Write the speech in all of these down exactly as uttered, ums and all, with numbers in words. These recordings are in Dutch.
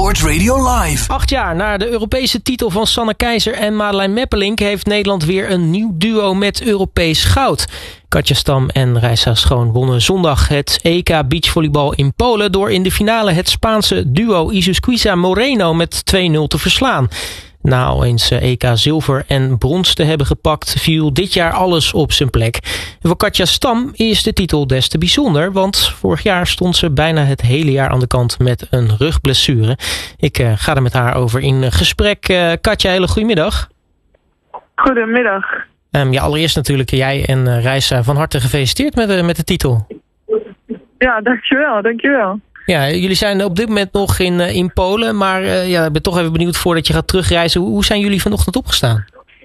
Sport Radio Live. Acht jaar na de Europese titel van Sanne Keizer en Madeleine Meppelink heeft Nederland weer een nieuw duo met Europees goud. Katja Stam en Reisa Schoon wonnen zondag het E K beachvolleybal in Polen door in de finale het Spaanse duo Isusquiza Moreno met twee nul te verslaan. Na al eens E K zilver en brons te hebben gepakt, viel dit jaar alles op zijn plek. En voor Katja Stam is de titel des te bijzonder, want vorig jaar stond ze bijna het hele jaar aan de kant met een rugblessure. Ik uh, ga er met haar over in gesprek. Uh, Katja, hele goedemiddag. Goedemiddag. Um, ja, allereerst natuurlijk jij en uh, Reisa van harte gefeliciteerd met, uh, met de titel. Ja, dankjewel, dankjewel. Ja, jullie zijn op dit moment nog in, uh, in Polen, maar uh, ja, ik ben toch even benieuwd voordat je gaat terugreizen. Hoe, hoe zijn jullie vanochtend opgestaan?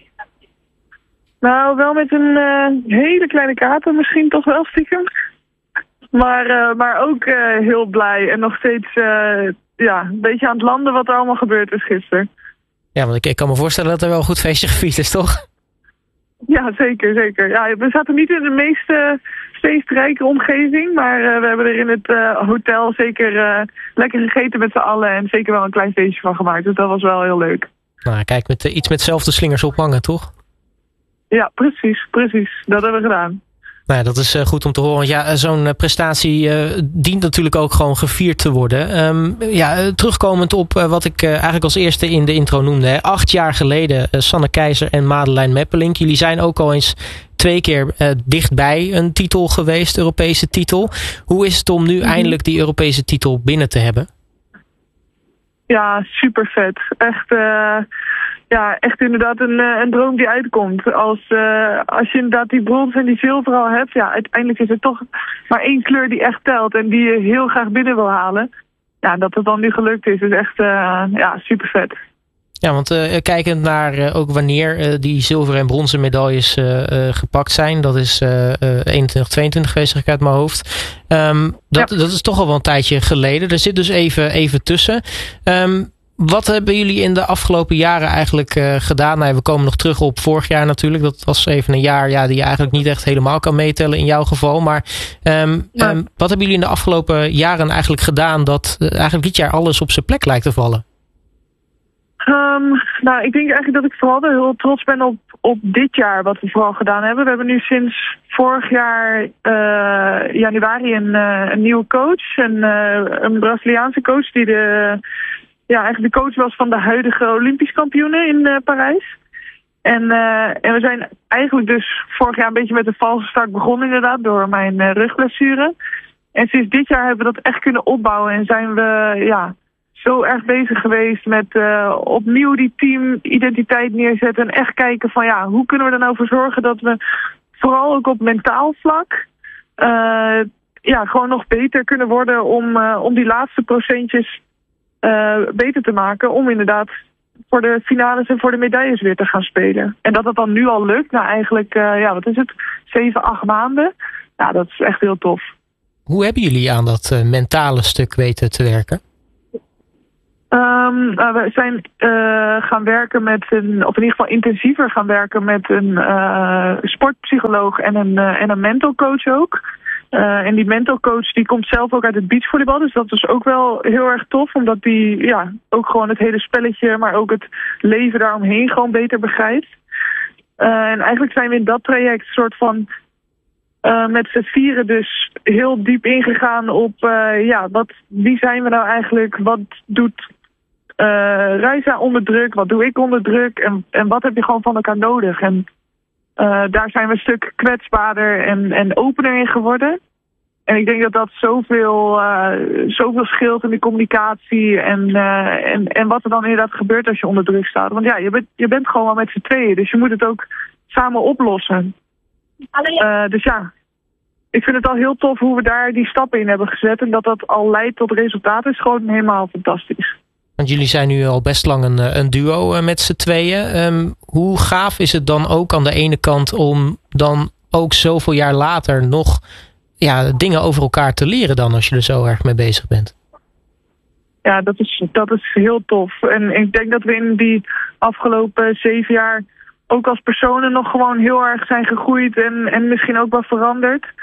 Nou, wel met een uh, hele kleine kater, misschien toch wel stiekem. Maar, uh, maar ook uh, heel blij en nog steeds uh, ja, een beetje aan het landen wat er allemaal gebeurd is gisteren. Ja, want ik, ik kan me voorstellen dat er wel een goed feestje gevierd is, toch? Ja, zeker, zeker. Ja, we zaten niet in de meest uh, feestrijke omgeving, maar uh, we hebben er in het uh, hotel zeker uh, lekker gegeten met z'n allen en zeker wel een klein feestje van gemaakt. Dus dat was wel heel leuk. Nou, kijk, met uh, iets met zelfde slingers ophangen, toch? Ja, precies, precies. Dat hebben we gedaan. Nou ja, dat is uh, goed om te horen. Want ja, zo'n uh, prestatie uh, dient natuurlijk ook gewoon gevierd te worden. Um, ja, uh, terugkomend op uh, wat ik uh, eigenlijk als eerste in de intro noemde. Hè. Acht jaar geleden uh, Sanne Keizer en Madeleine Meppelink. Jullie zijn ook al eens twee keer uh, dichtbij een titel geweest, Europese titel. Hoe is het om nu mm-hmm. eindelijk die Europese titel binnen te hebben? Ja, super vet. Echt... Uh... Ja, echt inderdaad een, een droom die uitkomt. Als, uh, als je inderdaad die brons en die zilver al hebt, ja, uiteindelijk is er toch maar één kleur die echt telt en die je heel graag binnen wil halen. Ja, dat het dan nu gelukt is, is echt uh, ja, super vet. Ja, want uh, kijkend naar uh, ook wanneer uh, die zilveren en bronzen medailles uh, uh, gepakt zijn. Dat is uh, uh, eenentwintig, tweeëntwintig geweest, zeg ik uit mijn hoofd. Um, dat, ja. dat is toch al wel een tijdje geleden. Er zit dus even, even tussen. Um, Wat hebben jullie in de afgelopen jaren eigenlijk uh, gedaan? Nou, we komen nog terug op vorig jaar natuurlijk. Dat was even een jaar ja, die je eigenlijk niet echt helemaal kan meetellen in jouw geval. Maar um, ja. um, wat hebben jullie in de afgelopen jaren eigenlijk gedaan dat uh, eigenlijk dit jaar alles op zijn plek lijkt te vallen? Um, nou, ik denk eigenlijk dat ik vooral heel trots ben op, op dit jaar wat we vooral gedaan hebben. We hebben nu sinds vorig jaar uh, januari een, uh, een nieuwe coach. Een, uh, een Braziliaanse coach die de... Ja, eigenlijk de coach was van de huidige Olympisch kampioenen in uh, Parijs. En, uh, en we zijn eigenlijk dus vorig jaar een beetje met een valse start begonnen inderdaad door mijn uh, rugblessure. En sinds dit jaar hebben we dat echt kunnen opbouwen en zijn we ja, zo erg bezig geweest met uh, opnieuw die teamidentiteit neerzetten. En echt kijken van ja, hoe kunnen we er nou voor zorgen dat we vooral ook op mentaal vlak uh, ja, gewoon nog beter kunnen worden om, uh, om die laatste procentjes Uh, beter te maken om inderdaad voor de finales en voor de medailles weer te gaan spelen. En dat dat dan nu al lukt, nou eigenlijk, uh, ja, wat is het, zeven, acht maanden. Ja, dat is echt heel tof. Hoe hebben jullie aan dat uh, mentale stuk weten te werken? Um, uh, we zijn uh, gaan werken met een, of in ieder geval intensiever gaan werken met een uh, sportpsycholoog en een, uh, en een mental coach ook. Uh, en die mental coach die komt zelf ook uit het beachvolleybal. Dus dat is ook wel heel erg tof. Omdat die ja, ook gewoon het hele spelletje, maar ook het leven daaromheen gewoon beter begrijpt. Uh, en eigenlijk zijn we in dat traject soort van uh, met z'n vieren dus heel diep ingegaan op uh, ja, wat, wie zijn we nou eigenlijk? Wat doet uh, Reisa onder druk? Wat doe ik onder druk? En, en wat heb je gewoon van elkaar nodig? En Uh, daar zijn we een stuk kwetsbaarder en, en opener in geworden. En ik denk dat dat zoveel, uh, zoveel scheelt in de communicatie en, uh, en, en wat er dan inderdaad gebeurt als je onder druk staat. Want ja, je bent, je bent gewoon wel met z'n tweeën, dus je moet het ook samen oplossen. Uh, dus ja, ik vind het al heel tof hoe we daar die stappen in hebben gezet. En dat dat al leidt tot resultaten is gewoon helemaal fantastisch. Want jullie zijn nu al best lang een, een duo met z'n tweeën. Um, hoe gaaf is het dan ook aan de ene kant om dan ook zoveel jaar later nog ja, dingen over elkaar te leren dan als je er zo erg mee bezig bent? Ja, dat is, dat is heel tof. En ik denk dat we in die afgelopen zeven jaar ook als personen nog gewoon heel erg zijn gegroeid en, en misschien ook wel veranderd.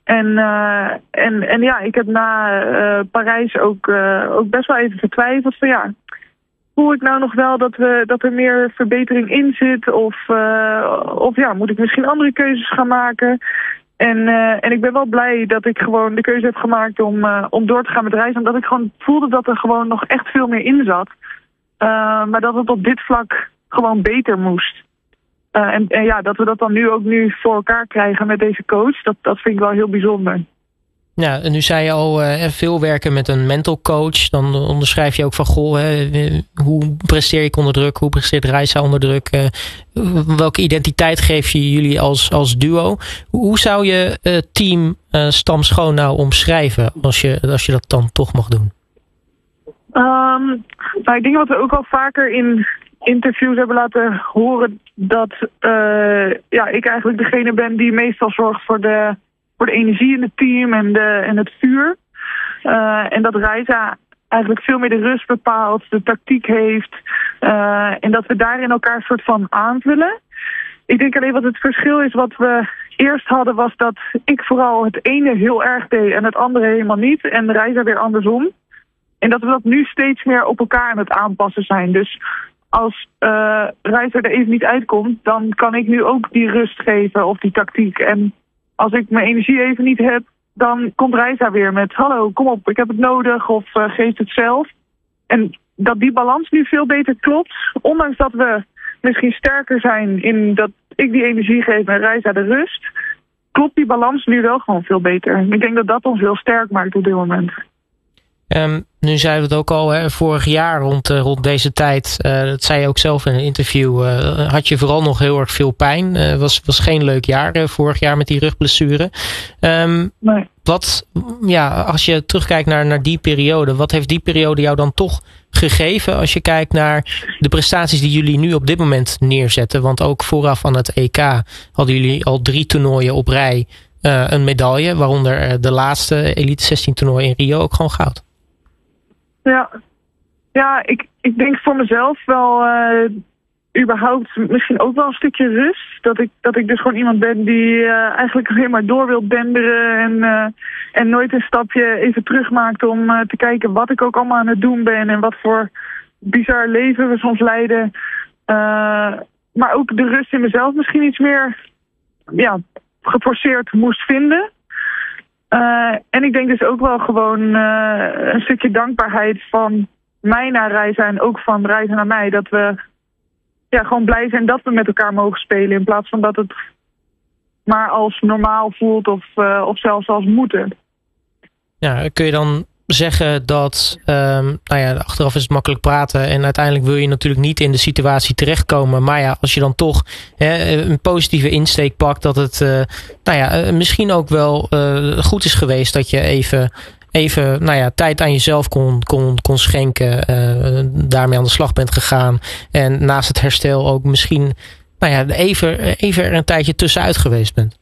En, uh, en, en ja, ik heb na uh, Parijs ook, uh, ook best wel even getwijfeld van ja, voel ik nou nog wel dat, we, dat er meer verbetering in zit? Of, uh, of ja, moet ik misschien andere keuzes gaan maken? En, uh, en ik ben wel blij dat ik gewoon de keuze heb gemaakt om, uh, om door te gaan met reizen. Omdat ik gewoon voelde dat er gewoon nog echt veel meer in zat. Uh, maar dat het op dit vlak gewoon beter moest. Uh, en, en ja, dat we dat dan nu ook nu voor elkaar krijgen met deze coach, dat, dat vind ik wel heel bijzonder. Ja, en nu zei je al uh, veel werken met een mental coach. Dan onderschrijf je ook van, goh, hè, hoe presteer ik onder druk? Hoe presteert Reisa onder druk? Uh, welke identiteit geef je jullie als, als duo? Hoe zou je uh, team uh, Stam Schoon nou omschrijven als je, als je dat dan toch mag doen? Um, nou, ik denk dat we ook al vaker in interviews hebben laten horen dat uh, ja, ik eigenlijk degene ben die meestal zorgt voor de, voor de energie in het team en, de, en het vuur. Uh, en dat Reisa eigenlijk veel meer de rust bepaalt, de tactiek heeft. Uh, en dat we daarin elkaar soort van aanvullen. Ik denk alleen wat het verschil is wat we eerst hadden was dat ik vooral het ene heel erg deed en het andere helemaal niet. En Reisa weer andersom. En dat we dat nu steeds meer op elkaar aan het aanpassen zijn. Dus als uh, Reisa er even niet uitkomt, dan kan ik nu ook die rust geven of die tactiek. En als ik mijn energie even niet heb, dan komt Reisa weer met hallo, kom op, ik heb het nodig of uh, geef het zelf. En dat die balans nu veel beter klopt, ondanks dat we misschien sterker zijn in dat ik die energie geef en Reisa de rust, klopt die balans nu wel gewoon veel beter. Ik denk dat dat ons heel sterk maakt op dit moment. Um, nu zeiden we het ook al, hè, vorig jaar rond, uh, rond deze tijd, uh, dat zei je ook zelf in een interview, uh, had je vooral nog heel erg veel pijn. Het uh, was, was geen leuk jaar uh, vorig jaar met die rugblessure. Um, nee. Wat, ja, als je terugkijkt naar, naar die periode, wat heeft die periode jou dan toch gegeven als je kijkt naar de prestaties die jullie nu op dit moment neerzetten? Want ook vooraf aan het E K hadden jullie al drie toernooien op rij uh, een medaille, waaronder uh, de laatste Elite zestien toernooi in Rio ook gewoon goud. Ja, ja ik, ik denk voor mezelf wel uh, überhaupt misschien ook wel een stukje rust. Dat ik, dat ik dus gewoon iemand ben die uh, eigenlijk alleen maar door wil denderen en, uh, en nooit een stapje even terug maakt om uh, te kijken wat ik ook allemaal aan het doen ben en wat voor bizar leven we soms leiden. Uh, maar ook de rust in mezelf misschien iets meer ja, geforceerd moest vinden. Uh, en ik denk dus ook wel gewoon uh, een stukje dankbaarheid van mij naar Reisa en ook van Reisa naar mij. Dat we ja, gewoon blij zijn dat we met elkaar mogen spelen in plaats van dat het maar als normaal voelt of, uh, of zelfs als moeten. Ja, kun je dan zeggen dat, um, nou ja, achteraf is het makkelijk praten en uiteindelijk wil je natuurlijk niet in de situatie terechtkomen. Maar ja, als je dan toch hè, een positieve insteek pakt, dat het uh, nou ja, misschien ook wel uh, goed is geweest dat je even, even nou ja, tijd aan jezelf kon, kon, kon schenken, uh, daarmee aan de slag bent gegaan en naast het herstel ook misschien nou ja, even, even er een tijdje tussenuit geweest bent.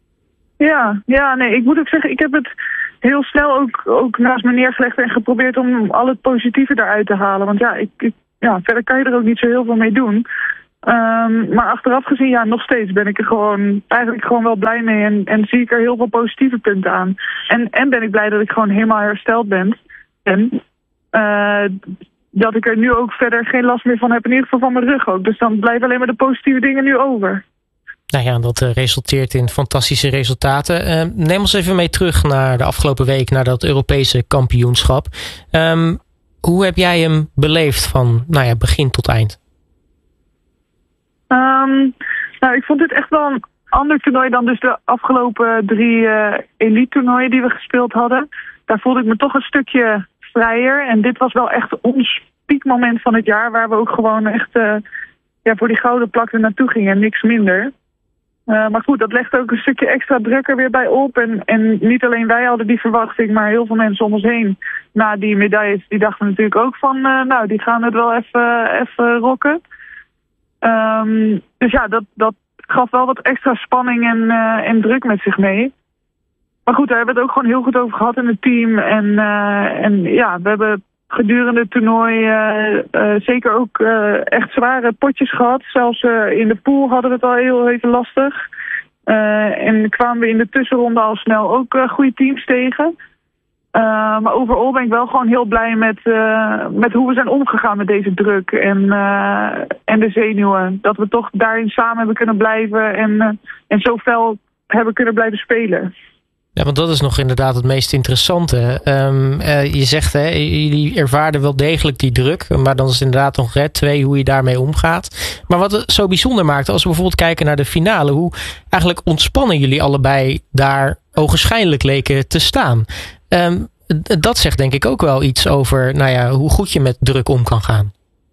Ja, ja, nee, ik moet ook zeggen, ik heb het heel snel ook, ook naast me neergelegd en geprobeerd om al het positieve eruit te halen. Want ja, ik, ik, ja, verder kan je er ook niet zo heel veel mee doen. Um, maar achteraf gezien, ja, nog steeds ben ik er gewoon eigenlijk gewoon wel blij mee en, en zie ik er heel veel positieve punten aan. En, en ben ik blij dat ik gewoon helemaal hersteld ben. En uh, dat ik er nu ook verder geen last meer van heb, in ieder geval van mijn rug ook. Dus dan blijven alleen maar de positieve dingen nu over. Nou ja, dat uh, resulteert in fantastische resultaten. Uh, neem ons even mee terug naar de afgelopen week, naar dat Europese kampioenschap. Um, hoe heb jij hem beleefd van nou ja, begin tot eind? Um, nou, ik vond dit echt wel een ander toernooi dan dus de afgelopen drie uh, elite toernooien die we gespeeld hadden. Daar voelde ik me toch een stukje vrijer. En dit was wel echt ons piekmoment van het jaar, waar we ook gewoon echt uh, ja, voor die gouden plak er naartoe gingen en niks minder. Uh, maar goed, dat legt ook een stukje extra druk er weer bij op. En, en niet alleen wij hadden die verwachting, maar heel veel mensen om ons heen na die medailles, die dachten natuurlijk ook van, uh, nou, die gaan het wel even, even rocken. Um, dus ja, dat, dat gaf wel wat extra spanning en, uh, en druk met zich mee. Maar goed, daar hebben we het ook gewoon heel goed over gehad in het team. En, uh, en ja, we hebben gedurende het toernooi uh, uh, zeker ook uh, echt zware potjes gehad. Zelfs uh, in de pool hadden we het al heel even lastig. Uh, en kwamen we in de tussenronde al snel ook uh, goede teams tegen. Uh, maar overal ben ik wel gewoon heel blij met, uh, met hoe we zijn omgegaan met deze druk en, uh, en de zenuwen. Dat we toch daarin samen hebben kunnen blijven en, uh, en zo fel hebben kunnen blijven spelen. Ja, want dat is nog inderdaad het meest interessante. Um, uh, je zegt, hè, jullie ervaarden wel degelijk die druk, maar dan is het inderdaad nog red twee hoe je daarmee omgaat. Maar wat het zo bijzonder maakt, als we bijvoorbeeld kijken naar de finale, hoe eigenlijk ontspannen jullie allebei daar ogenschijnlijk leken te staan. Um, dat zegt denk ik ook wel iets over nou ja, hoe goed je met druk om kan gaan.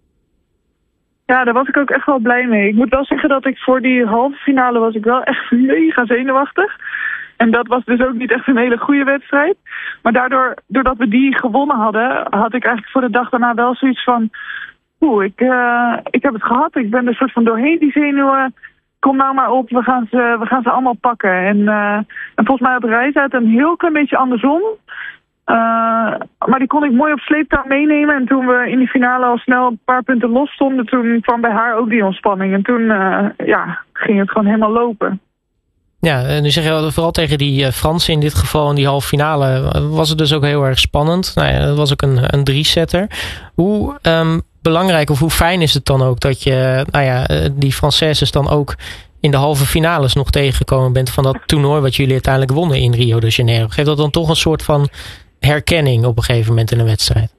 Ja, daar was ik ook echt wel blij mee. Ik moet wel zeggen dat ik voor die halve finale was ik wel echt mega zenuwachtig. En dat was dus ook niet echt een hele goede wedstrijd. Maar daardoor, doordat we die gewonnen hadden, had ik eigenlijk voor de dag daarna wel zoiets van, oeh, ik, uh, ik heb het gehad. Ik ben er soort van doorheen die zenuwen. Kom nou maar op, we gaan ze, we gaan ze allemaal pakken. En, uh, en volgens mij had Reis uit een heel klein beetje andersom. Uh, maar die kon ik mooi op sleeptouw meenemen. En toen we in die finale al snel een paar punten los stonden, toen kwam bij haar ook die ontspanning. En toen uh, ja, ging het gewoon helemaal lopen. Ja, en nu zeg je vooral tegen die Fransen in dit geval in die halve finale was het dus ook heel erg spannend. Nou ja, dat was ook een, een drie-setter. Hoe um, belangrijk of hoe fijn is het dan ook dat je nou ja, die Françaises dan ook in de halve finales nog tegengekomen bent van dat toernooi wat jullie uiteindelijk wonnen in Rio de Janeiro? Geeft dat dan toch een soort van herkenning op een gegeven moment in een wedstrijd?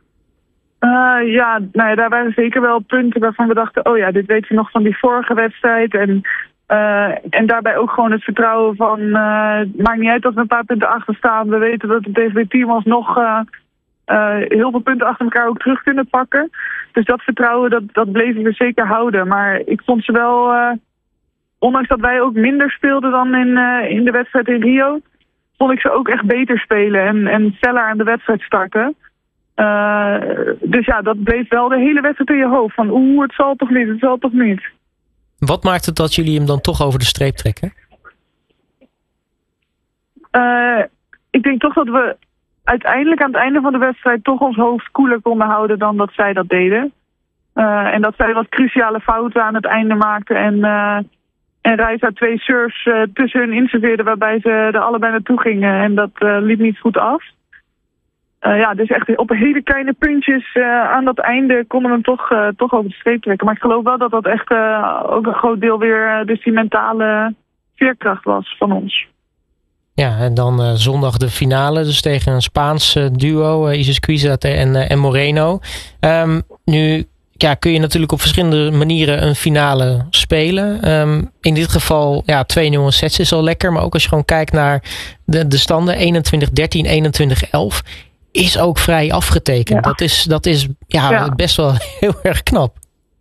Uh, ja, nou ja, daar waren zeker wel punten waarvan we dachten, oh ja, dit weet je nog van die vorige wedstrijd. En Uh, en daarbij ook gewoon het vertrouwen van, uh, maakt niet uit dat we een paar punten achter staan. We weten dat het tegen dit team alsnog uh, uh, heel veel punten achter elkaar ook terug kunnen pakken. Dus dat vertrouwen, dat, dat bleven we zeker houden. Maar ik vond ze wel, uh, ondanks dat wij ook minder speelden dan in, uh, in de wedstrijd in Rio, vond ik ze ook echt beter spelen en, en feller aan de wedstrijd starten. Uh, dus ja, dat bleef wel de hele wedstrijd in je hoofd. Van oeh, het zal toch niet, het zal toch niet. Wat maakt het dat jullie hem dan toch over de streep trekken? Uh, ik denk toch dat we uiteindelijk aan het einde van de wedstrijd toch ons hoofd koeler konden houden dan dat zij dat deden. Uh, en dat zij wat cruciale fouten aan het einde maakten. En, uh, en Reisa twee serves uh, tussen hun inserveerden waarbij ze er allebei naartoe gingen. En dat uh, liep niet goed af. Uh, ja, dus echt op hele kleine puntjes uh, aan dat einde konden we hem toch, uh, toch over de streep trekken. Maar ik geloof wel dat dat echt uh, ook een groot deel weer uh, dus die mentale veerkracht was van ons. Ja, en dan uh, zondag de finale, dus tegen een Spaans uh, duo, uh, Isis Cuizat en, uh, en Moreno. Um, nu ja, kun je natuurlijk op verschillende manieren een finale spelen. Um, in dit geval, ja, twee nul sets is al lekker, maar ook als je gewoon kijkt naar de, de standen eenentwintig dertien, eenentwintig elf... is ook vrij afgetekend. Ja. Dat is, dat is ja, ja. best wel heel erg knap.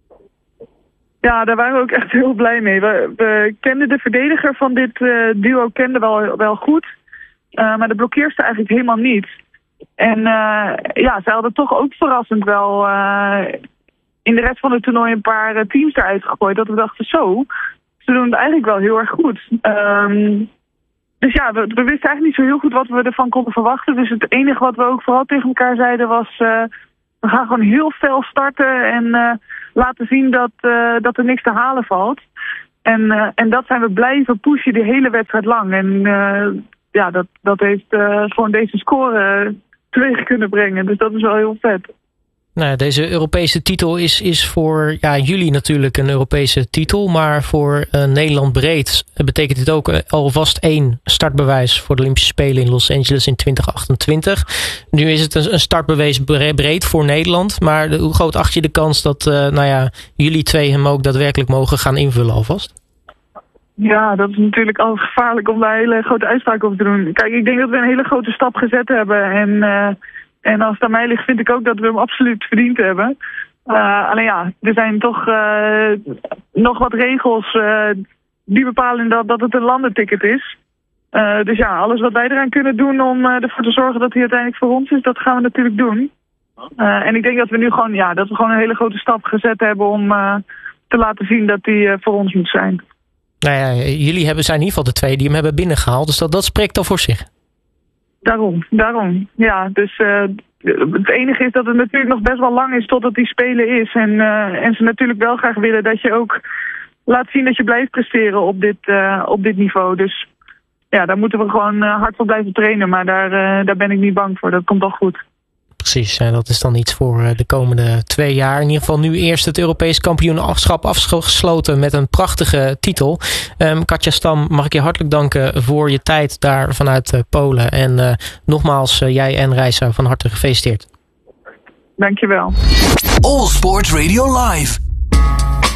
Ja, daar waren we ook echt heel blij mee. We, we kenden de verdediger van dit uh, duo kenden wel, wel goed. Uh, maar de blokkeerste eigenlijk helemaal niet. En uh, ja, ze hadden toch ook verrassend wel uh, in de rest van het toernooi een paar uh, teams eruit gegooid. Dat we dachten zo, ze doen het eigenlijk wel heel erg goed. Um, Dus ja, we, we wisten eigenlijk niet zo heel goed wat we ervan konden verwachten. Dus het enige wat we ook vooral tegen elkaar zeiden was, Uh, we gaan gewoon heel fel starten en uh, laten zien dat, uh, dat er niks te halen valt. En, uh, en dat zijn we blijven pushen de hele wedstrijd lang. En uh, ja, dat, dat heeft uh, gewoon deze score teweeg kunnen brengen. Dus dat is wel heel vet. Nou, deze Europese titel is, is voor ja, jullie natuurlijk een Europese titel. Maar voor uh, Nederland breed betekent dit ook uh, alvast één startbewijs voor de Olympische Spelen in Los Angeles in twintig achtentwintig. Nu is het een, een startbewijs breed voor Nederland. Maar de, hoe groot acht je de kans dat uh, nou ja, jullie twee hem ook daadwerkelijk mogen gaan invullen alvast? Ja, dat is natuurlijk altijd gevaarlijk om daar hele grote uitspraken over te doen. Kijk, ik denk dat we een hele grote stap gezet hebben. En Uh, En als het aan mij ligt, vind ik ook dat we hem absoluut verdiend hebben. Uh, alleen ja, er zijn toch uh, nog wat regels uh, die bepalen dat, dat het een landenticket is. Uh, dus ja, alles wat wij eraan kunnen doen om uh, ervoor te zorgen dat hij uiteindelijk voor ons is, dat gaan we natuurlijk doen. Uh, en ik denk dat we nu gewoon, ja, dat we gewoon een hele grote stap gezet hebben om uh, te laten zien dat hij uh, voor ons moet zijn. Nou ja, jullie hebben, zijn in ieder geval de twee die hem hebben binnengehaald, dus dat, dat spreekt al voor zich. Daarom, daarom. Ja, dus uh, het enige is dat het natuurlijk nog best wel lang is totdat die Spelen is. En, uh, en ze natuurlijk wel graag willen dat je ook laat zien dat je blijft presteren op dit, uh, op dit niveau. Dus ja, daar moeten we gewoon uh, hard voor blijven trainen. Maar daar, uh, daar ben ik niet bang voor. Dat komt al goed. Precies, en dat is dan iets voor de komende twee jaar. In ieder geval nu eerst het Europees kampioenschap afgesloten met een prachtige titel. Um, Katja Stam, mag ik je hartelijk danken voor je tijd daar vanuit uh, Polen. En uh, nogmaals, uh, jij en Reisa van harte gefeliciteerd. Dankjewel. All Sports Radio Live.